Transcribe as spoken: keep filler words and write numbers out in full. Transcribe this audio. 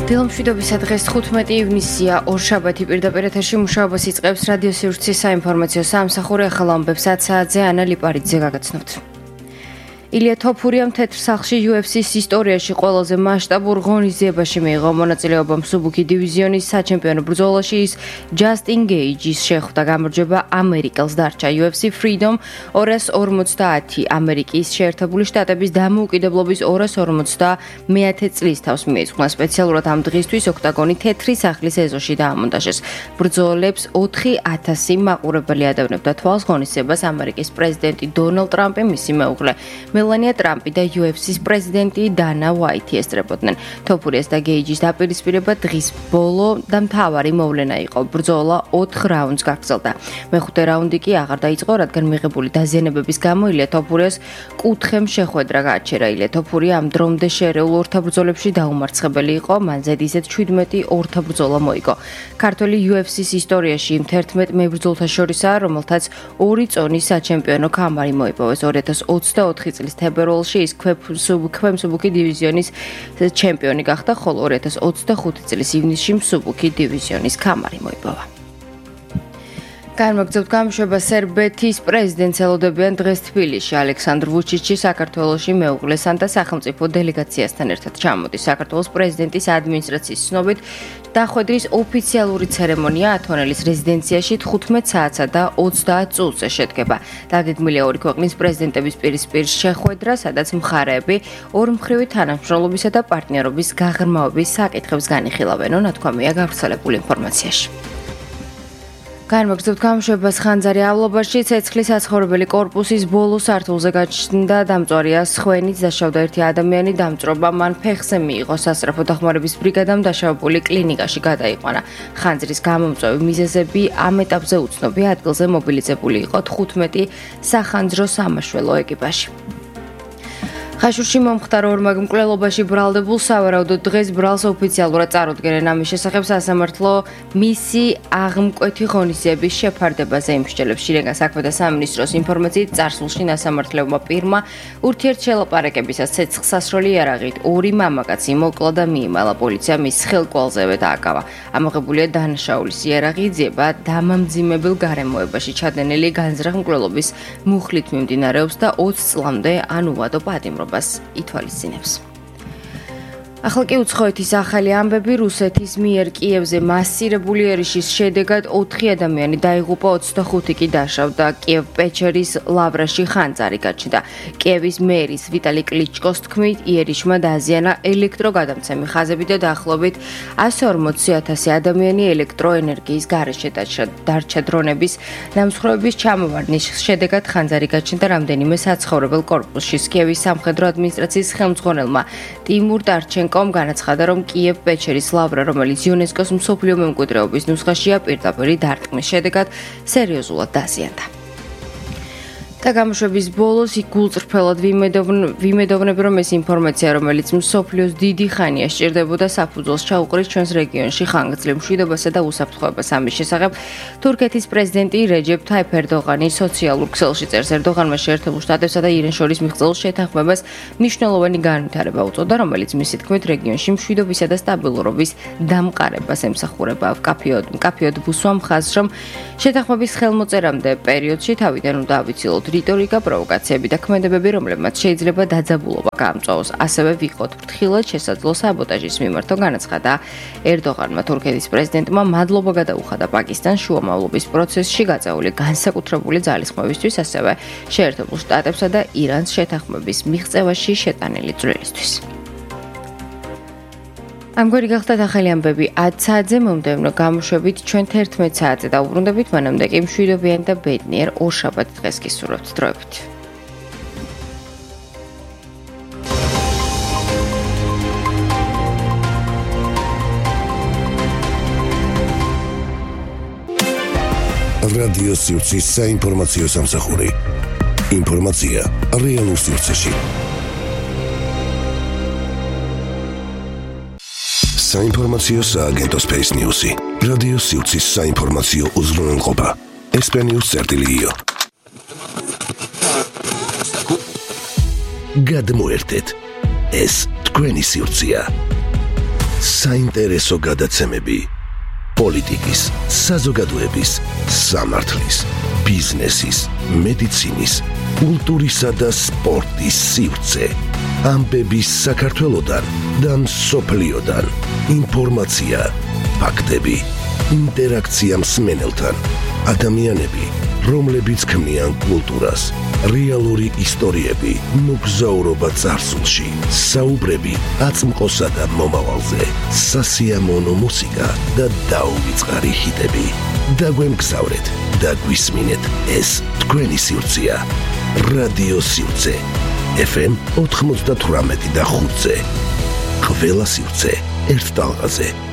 დილომშვიდობისა დღეს თხუთმეტი ივნისია ორშაბათი პირდაპირ ეთერში მუშაობას იწყებს რადიო სივრცის საინფორმაციო სამსახური ახალ ამბებს ათ საათზე ანა ლიპარიძე გაგაცნობთ. ილია თოფურიამ თეთრ სახლში იუ ეფ სის ისტორიაში ყველაზე მასშტაბურ ღონისძიებაში მიიღო მონაწილეობა მსუბუქი დივიზიონის საჩემპიონო ბრძოლაში ის ჯასტინ გეიჯის შეხვდა გამარჯვება ამერიკელს დარჩა იუ ეფ სი Freedom ორას ორმოცდაათი ამერიკის შეერთებული შტატების დამოუკიდებლობის ორას ორმოცდამეათე წლის თავს მიეძღვნა სპეციალურად ამ დღისთვის ოქტაგონი თეთრი სახლის ეზოში დაამონტაჟეს ბრძოლებს ოთხი ათასი მაყურებელი ადევნებდა თვალს ღონისძიებას ამერიკის პრეზიდენტი დონალდ ტრამპი მისი მეუღლე მელანია ტრამპი და იუ ეფ სის პრეზიდენტი დანა ვაითი ესწრებოდნენ. თოფურიას და გეიჯის დაპირისპირება დღის ბოლო და მთავარი მოვლენა იყო. ბრძოლა ოთხ რაუნდს გაგრძელდა. მეხუთე რაუნდი კი აღარ დაიწყო, რადგან მიღებული დაზიანებების გამო ილია თოფურიას კუთხემ შეხვედრა გააჩერა. ილია თოფურია ამ დრომდე შერეულ ორთაბრძოლებში დაუმარცხებელი იყო, მან ზედიზედ შვიდმეტი ორთაბრძოლა მოიგო. ქართველი იუ ეფ სის ისტორიაში იმ თერთმეტ მებრძოლთა შორისაა, რომელთაც ორი წონის საჩემპიონო ქამარი მოიპოვეს. ორი ათას ოცდაოთხი წლის თებერვალში ის ქვემსუბუქი დივიზიონის ჩემპიონი გახდა, ხოლო ორი ათას ოცდახუთი წლის ივნისში მსუბუქი დივიზიონის ქამარი მოიპოვა. განმოგრძევთ გამოშვებას სერბეთის პრეზიდენტს ელოდებიან დღეს თბილისში ალექსანდრ ვუჩიჩი საქართველოში მეუღლესთან და სახელმწიფო დელეგაციასთან ერთად ჩამოდის. საქართველოს პრეზიდენტის ადმინისტრაციის ცნობით დახვედრის ოფიციალური ცერემონია ათონელის რეზიდენციაში თხუთმეტ საათსა და ოცდაათ წუთზე შედგება. დაგეგმილია ორი ქვეყნის პრეზიდენტების პირისპირ შეხვედრა, სადაც მხარეები ორმხრივი თანამშრომლობისა და პარტნიორობის გაღრმავების საკითხებს განიხილავენ. ნათქვამია გავრცელებული ინფორმაციაში. განმოგრძევთ გამოშვებას ხანძარი ავლობაში ცეცხლის საცხოვრებელი კორპუსის ბოლო სართულზე გაჩნდა დამწვარია სხვენით დაშავდა ერთი ადამიანი დამწვრობა მან ფეხზე მიიღო სასწრაფო დახმარების ბრიგადამ დაშავებული კლინიკაში გადაიყვანა ხანძრის გამომწვევი მიზეზები ამ ეტაპზე უცნობია ადგილზე მობილიზებული იყო თხუთმეტი სახანძრო სამაშველო ეკიპაჟი. ხაშურში მომხდარ ორმაგ მკვლელობაში ბრალდებულ სავარაუდოდ დღეს ბრალს ოფიციალურად წარუდგენენ ამის შესახებ სასამართლო მისი აღმკვეთი ღონისძიების შეფარდებაზე იმსჯელებს. შინაგან საქმეთა სამინისტროს ინფორმაციით წარსულში სასამართლოებმა პირმა ურთიერთშელაპარაკებისას ცეცხლსასროლი იარაღით ორი მამაკაცი მოკლა და მიიმალა. პოლიცია მის ხელკვალზევე დააკავა. ამოღებულია დანაშაულის იარაღი ძიება დამამძიმებელ გარემოებაში ჩადენილი განზრახ მკვლელობის მუხლით მიმდინარეობს და ოცი წლამდე ან უვადო პატიმრობა ითვალისწინებს. ახლა კი უცხოეთის ახალი ამბები რუსეთის მიერ კიევზე მასირებული ერიშის შედეგად ოთხი ადამიანი დაიღუპა, ოცდახუთი კი დასავდა. კიევ-პეჩერის ლავრაში ხანძარი გაჩნდა. კიევის მერის ვიტალი კლიჩკოს თქმით, იერიშმა დააზიანა ელექტროგადამცემი ხაზები და დაახლოებით ასი ორმოცი ათასი ადამიანი ელექტროენერგიის გარეშე დარჩა. დრონების ნამსხვრევების ჩამოვარდნის შედეგად ხანძარი გაჩნდა რამდენიმე საცხოვრებელ კორპუსში. კიევის სამხედრო ადმინისტრაციის ხელმძღვანელმა ტიმურ ტარჩენკომ განაცხადა, რომ კიევ-პეჩერის ლავრა, რომელიც იუნესკოს მსოფლიო მემკვიდრეობის ნუსხაშია, პირდაპირ დარტყმის შედეგად სერიოზულად დაზიანდა. და გამოშვების ბოლოს იქ გულწრფელად ვიმედოვნებ, რომ ეს ინფორმაცია, რომელიც მსოფლიოს დიდი ხანია სჭირდებოდა საფუძველს ჩაუყრის ჩვენს რეგიონში ხანგრძლივ მშვიდობასა და უსაფრთხოებას. ამის შესახებ თურქეთის პრეზიდენტი რეჯეფ თაიფ ერდოღანი სოციალურ ქსელში წერს. ერდოღანმა შეერთებულ შტატებსა და ირანს შორის მიღწეულ შეთანხმებას მნიშვნელოვანი განვითარება უწოდა, რომელიც მისი თქმით რეგიონში მშვიდობისა და სტაბილურობის დამყარებას ემსახურება. მკაფიოდ მკაფიოდ ბუსვა მხაზს, რომ შეთანხმების ხელმოწერამდე პერიოდში თავიდან უნდა ავიცილოთ რიტორიკა, პროვოკაციები და ქმედებები, რომლებმაც შეიძლება დაძაბულობა გაამწვავოს. ასევე ვიყოთ ფრთხილად შესაძლო საბოტაჟის მიმართო, განაცხადა ერდოღანმა. თურქეთის პრეზიდენტმა მადლობა გადაუხადა პაკისტანს შუამავლობის პროცესში გაწეული განსაკუთრებული ძალისხმევისთვის, ასევე შეერთებულ შტატებსა და ირანს შეთანხმების მიღწევაში შეტანილი წვლილისთვის. ამგვარი გახდათ ახალი ამბები ათ საათზე მომდევნო გამოშვებით ჩვენ თერთმეტ საათზე დავუბრუნდებით, მანამდე კი მშვიდობიანი და ბედნიერ ორშაბათ დღეს გისურვებთ. დროებით. რადიო სივრცის საინფორმაციო სამსახური. ინფორმაცია რეალურ სივრცეში. საინფორმაციო სააგენტო Space News-ი. რადიო სივრცის საინფორმაციო უზრუნველყოფა. ესპანიურ წერტილიო. გადმოერთეთ. ეს თქვენი სივრცეა. საინტერესო გადაცემები პოლიტიკის, საზოგადოების, სამართლის, ბიზნესის, მედიცინის, კულტურისა და სპორტის სივრცე. ამბების საქართველოდან და მსოფლიოდან. ინფორმაცია, ფაქტები, ინტერაქცია მსმენელთან. ადამიანები, რომლებიც ქმნიან კულტურას. რეალური ისტორიები, მოგზაურობა წარსულში. საუბრები აწმყოსა და მომავალზე. სასიამოვნო მუსიკა და დაუვიწყარი ჰიტები. დაგვემგზავრეთ და გვისმინეთ. ეს თქვენი სივრცეა. რადიო სივრცე. ეფ ემ ოთხმოცდათვრამეტი და ხუთზე. ყველა სივრცე ერთ ტალღაზე.